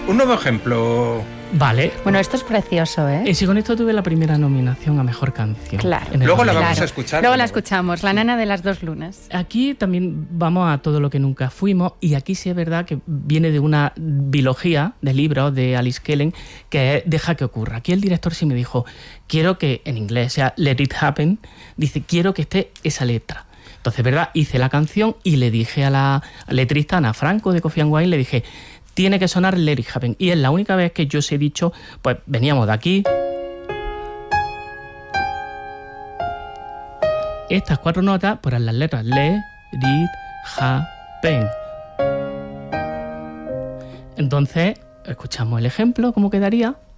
Un nuevo ejemplo. Vale. Bueno, esto es precioso, ¿eh? Y si con esto tuve la primera nominación a Mejor Canción. Claro. Luego la vamos a escuchar. Luego la escuchamos, La nana de las dos lunas. Aquí también vamos a Todo lo que nunca fuimos, y aquí sí es verdad que viene de una biología de libros de Alice Kellen, que es Deja que ocurra. Aquí el director sí me dijo, quiero que, en inglés, sea Let It Happen, dice, quiero que esté esa letra. Entonces, ¿verdad? Hice la canción y le dije a la letrista Ana Franco de Coffee and Wine, le dije, tiene que sonar Let It Happen. Y es la única vez que yo os he dicho, pues veníamos de aquí. Estas 4 notas, por las letras Let It Happen. Entonces, escuchamos el ejemplo, ¿cómo quedaría?